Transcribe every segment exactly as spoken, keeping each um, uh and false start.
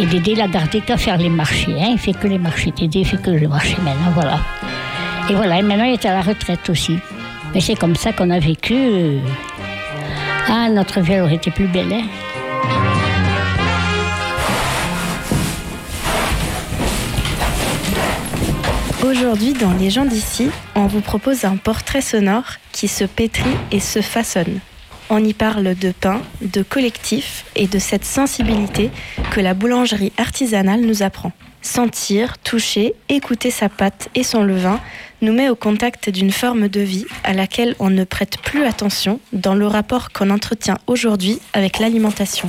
Et d'aider la Dardique à faire les marchés. Hein. Il fait que les marchés. Dédé, il fait que les marchés maintenant, voilà. Et voilà, et maintenant il est à la retraite aussi. Mais c'est comme ça qu'on a vécu. Ah, notre vie aurait été plus belle, hein. Aujourd'hui, dans Les gens d'ici, on vous propose un portrait sonore qui se pétrit et se façonne. On y parle de pain, de collectif et de cette sensibilité que la boulangerie artisanale nous apprend. Sentir, toucher, écouter sa pâte et son levain nous met au contact d'une forme de vie à laquelle on ne prête plus attention dans le rapport qu'on entretient aujourd'hui avec l'alimentation.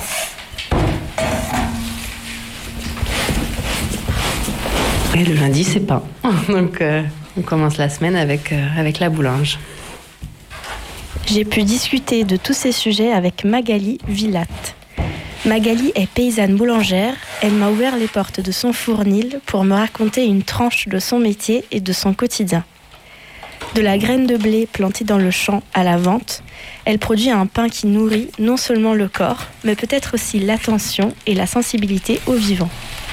Et le lundi, c'est pain. Donc, euh, on commence la semaine avec, euh, avec la boulange. J'ai pu discuter de tous ces sujets avec Magali Villatte. Magali est paysanne boulangère. Elle m'a ouvert les portes de son fournil pour me raconter une tranche de son métier et de son quotidien. De la graine de blé plantée dans le champ à la vente, elle produit un pain qui nourrit non seulement le corps, mais peut-être aussi l'attention et la sensibilité au vivant.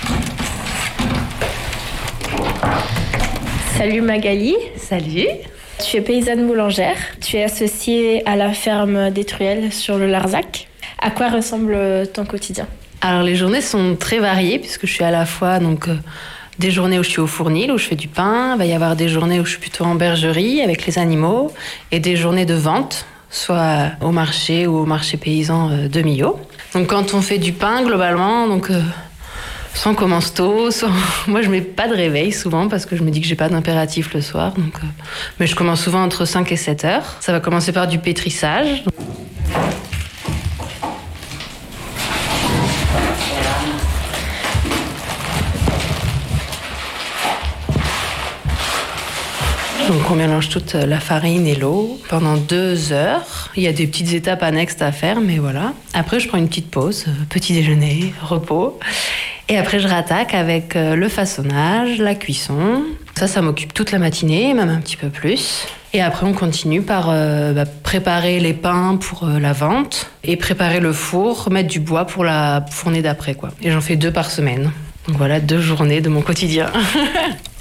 Salut Magali. Salut. Tu es paysanne boulangère. Tu es associée à la ferme des Truelles sur le Larzac. À quoi ressemble ton quotidien ? Alors les journées sont très variées puisque je suis à la fois donc euh, des journées où je suis au fournil, où je fais du pain. Il va y avoir des journées où je suis plutôt en bergerie avec les animaux et des journées de vente, soit au marché ou au marché paysan euh, de Millau. Donc quand on fait du pain, globalement, donc euh, soit on commence tôt, soit moi je mets pas de réveil souvent parce que je me dis que j'ai pas d'impératif le soir. Donc, euh... mais je commence souvent entre cinq et sept heures. Ça va commencer par du pétrissage. Donc on mélange toute la farine et l'eau pendant deux heures. Il y a des petites étapes annexes à faire, mais voilà. Après, je prends une petite pause, petit déjeuner, repos. Et après, je rattaque avec le façonnage, la cuisson. Ça, ça m'occupe toute la matinée, même un petit peu plus. Et après, on continue par euh, bah, préparer les pains pour euh, la vente et préparer le four, mettre du bois pour la fournée d'après, quoi. Et j'en fais deux par semaine. Donc voilà, deux journées de mon quotidien.